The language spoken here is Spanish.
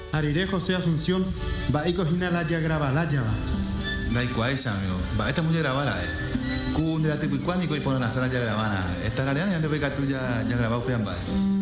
Ariré José Asunción, va y cocina la ya graba la ya va. Da igual, amigo. Va, esta mujer grabada, Kun de la tipo y cuánico y ponen la sala ya grabada. Esta área ya te ve que tú ya grabado, pues,